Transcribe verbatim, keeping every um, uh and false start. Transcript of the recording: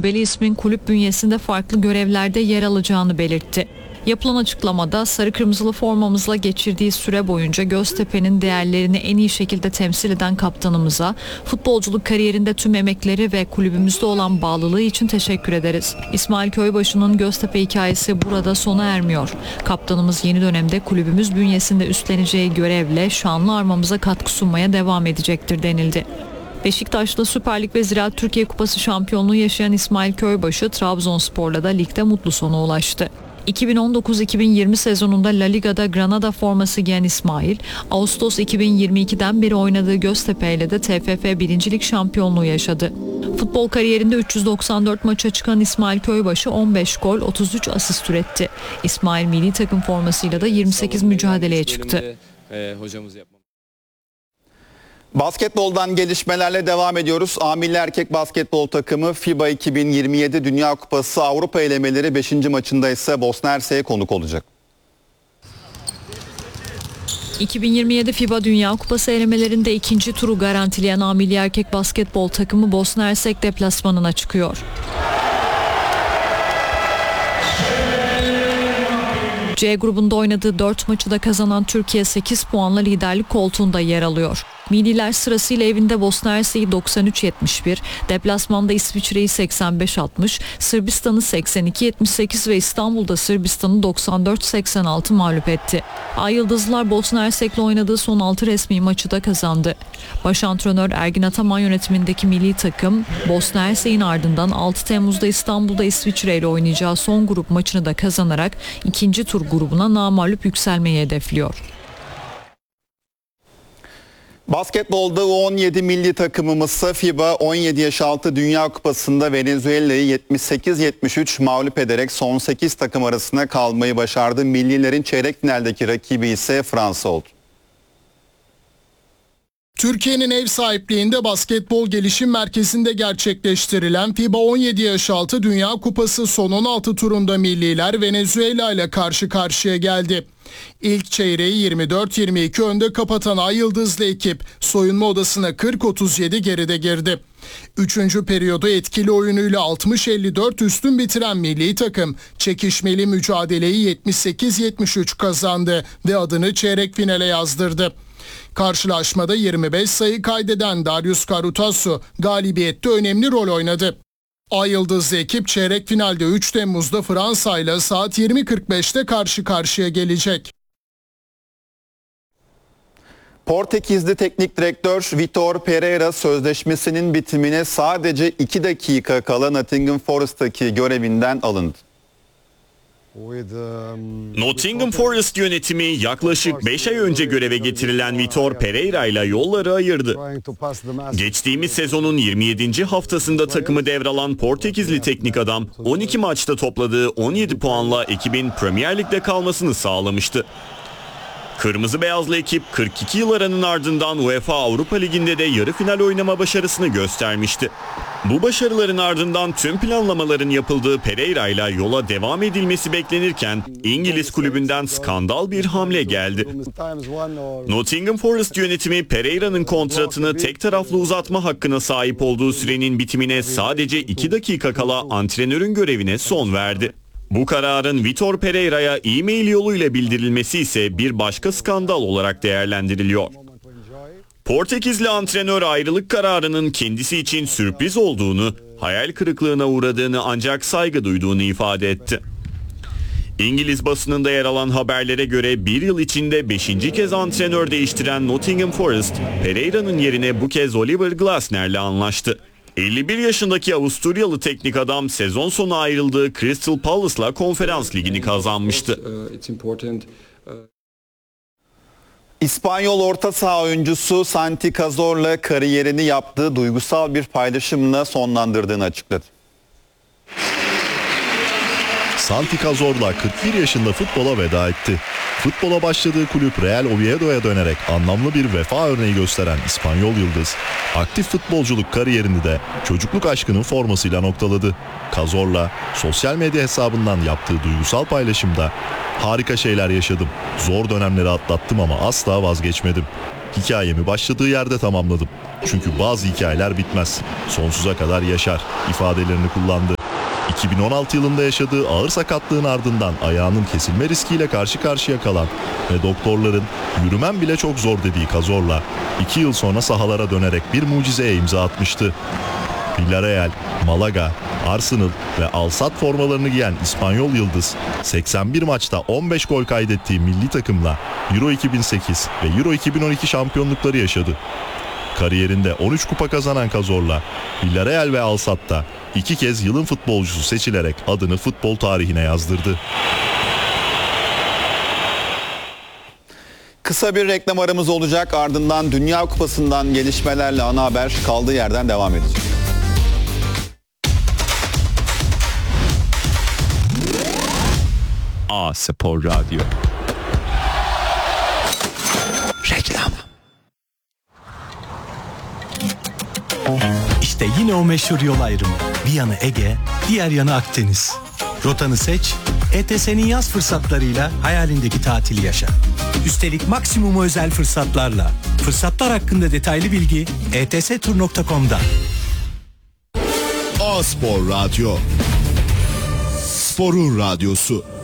tecrübeli ismin kulüp bünyesinde farklı görevlerde yer alacağını belirtti. Yapılan açıklamada sarı kırmızılı formamızla geçirdiği süre boyunca Göztepe'nin değerlerini en iyi şekilde temsil eden kaptanımıza, futbolculuk kariyerinde tüm emekleri ve kulübümüzde olan bağlılığı için teşekkür ederiz. İsmail Köybaşı'nın Göztepe hikayesi burada sona ermiyor. Kaptanımız yeni dönemde kulübümüz bünyesinde üstleneceği görevle şanlı armamıza katkı sunmaya devam edecektir denildi. Beşiktaş'ta Süper Lig ve Ziraat Türkiye Kupası şampiyonluğu yaşayan İsmail Köybaşı, Trabzonspor'la da ligde mutlu sona ulaştı. iki bin on dokuz iki bin yirmi sezonunda La Liga'da Granada forması giyen İsmail, Ağustos iki bin yirmi ikiden beri oynadığı Göztepe ile de T F F birinci Lig şampiyonluğu yaşadı. Futbol kariyerinde üç yüz doksan dört maça çıkan İsmail Köybaşı on beş gol, otuz üç asist üretti. İsmail milli takım formasıyla da yirmi sekiz mücadeleye çıktı. Basketboldan gelişmelerle devam ediyoruz. A Milli Erkek Basketbol takımı FIBA iki bin yirmi yedi Dünya Kupası Avrupa elemeleri beşinci maçında ise Bosna Hersek'e konuk olacak. iki bin yirmi yedi FIBA Dünya Kupası elemelerinde ikinci turu garantileyen A Milli Erkek Basketbol takımı Bosna Hersek deplasmanına çıkıyor. C grubunda oynadığı dört maçı da kazanan Türkiye sekiz puanla liderlik koltuğunda yer alıyor. Milliler sırasıyla evinde Bosna Hersek'i doksan üç yetmiş bir, deplasmanda İsviçre'yi seksen beş altmış, Sırbistan'ı seksen iki yetmiş sekiz ve İstanbul'da Sırbistan'ı doksan dört seksen altı mağlup etti. Ay Yıldızlılar Bosna Hersek'le oynadığı son altı resmi maçı da kazandı. Baş antrenör Ergin Ataman yönetimindeki milli takım Bosna Hersek'in ardından altı Temmuz'da İstanbul'da İsviçre ile oynayacağı son grup maçını da kazanarak ikinci tur grubuna namağlup yükselmeyi hedefliyor. Basketbolda U on yedi milli takımımız FIBA on yedi yaş altı Dünya Kupası'nda Venezuela'yı yetmiş sekiz yetmiş üç mağlup ederek son sekiz takım arasına kalmayı başardı. Millilerin çeyrek finaldeki rakibi ise Fransa oldu. Türkiye'nin ev sahipliğinde Basketbol Gelişim Merkezi'nde gerçekleştirilen FIBA on yedi yaş altı Dünya Kupası son on altı turunda milliler Venezuela ile karşı karşıya geldi. İlk çeyreği yirmi dört yirmi iki önde kapatan Ay Yıldızlı ekip soyunma odasına kırk otuz yedi geride girdi. Üçüncü periyodu etkili oyunuyla altmış elli dört üstün bitiren milli takım çekişmeli mücadeleyi yetmiş sekiz yetmiş üç kazandı ve adını çeyrek finale yazdırdı. Karşılaşmada yirmi beş sayı kaydeden Darius Karutasu galibiyette önemli rol oynadı. Ay Yıldızlı ekip çeyrek finalde üç Temmuz'da Fransa ile saat yirmi kırk beşte karşı karşıya gelecek. Portekizli teknik direktör Vitor Pereira sözleşmesinin bitimine sadece iki dakika kala Nottingham Forest'taki görevinden alındı. Nottingham Forest yönetimi yaklaşık beş ay önce göreve getirilen Vitor Pereira ile yolları ayırdı. Geçtiğimiz sezonun yirmi yedinci haftasında takımı devralan Portekizli teknik adam on iki maçta topladığı on yedi puanla ekibin Premier Lig'de kalmasını sağlamıştı. Kırmızı beyazlı ekip kırk iki yıl aranın ardından UEFA Avrupa Ligi'nde de yarı final oynama başarısını göstermişti. Bu başarıların ardından tüm planlamaların yapıldığı Pereira ile yola devam edilmesi beklenirken İngiliz kulübünden skandal bir hamle geldi. Nottingham Forest yönetimi Pereira'nın kontratını tek taraflı uzatma hakkına sahip olduğu sürenin bitimine sadece iki dakika kala antrenörün görevine son verdi. Bu kararın Vitor Pereira'ya e-mail yoluyla bildirilmesi ise bir başka skandal olarak değerlendiriliyor. Portekizli antrenör ayrılık kararının kendisi için sürpriz olduğunu, hayal kırıklığına uğradığını ancak saygı duyduğunu ifade etti. İngiliz basınında yer alan haberlere göre bir yıl içinde beşinci kez antrenör değiştiren Nottingham Forest, Pereira'nın yerine bu kez Oliver Glasner'le anlaştı. elli bir yaşındaki Avusturyalı teknik adam sezon sonu ayrıldığı Crystal Palace'la Konferans Ligi'ni kazanmıştı. İspanyol orta saha oyuncusu Santi Cazorla kariyerini yaptığı duygusal bir paylaşımla sonlandırdığını açıkladı. Santi Cazorla kırk bir yaşında futbola veda etti. Futbola başladığı kulüp Real Oviedo'ya dönerek anlamlı bir vefa örneği gösteren İspanyol yıldız, aktif futbolculuk kariyerini de çocukluk aşkının formasıyla noktaladı. Cazorla sosyal medya hesabından yaptığı duygusal paylaşımda "Harika şeyler yaşadım, zor dönemleri atlattım ama asla vazgeçmedim. Hikayemi başladığı yerde tamamladım. Çünkü bazı hikayeler bitmez, sonsuza kadar yaşar" ifadelerini kullandı. iki bin on altı yılında yaşadığı ağır sakatlığın ardından ayağının kesilme riskiyle karşı karşıya kalan ve doktorların yürümen bile çok zor dediği Cazorla iki yıl sonra sahalara dönerek bir mucizeye imza atmıştı. Villarreal, Malaga, Arsenal ve Al-Sadd formalarını giyen İspanyol yıldız seksen bir maçta on beş gol kaydettiği milli takımla Euro iki bin sekiz ve Euro iki bin on iki şampiyonlukları yaşadı. Kariyerinde on üç kupa kazanan Cazorla, Villarreal ve Al-Sadd'da iki kez yılın futbolcusu seçilerek adını futbol tarihine yazdırdı. Kısa bir reklam aramız olacak, ardından Dünya Kupası'ndan gelişmelerle ana haber kaldığı yerden devam edecek. A Spor Radyo. Reklam. İşte yine o meşhur yol ayrımı. Bir yanı Ege, diğer yanı Akdeniz. Rotanı seç, E T S'nin yaz fırsatlarıyla hayalindeki tatili yaşa. Üstelik maksimum özel fırsatlarla. Fırsatlar hakkında detaylı bilgi e t s tur nokta com'da. A Spor Radyo. Sporun radyosu.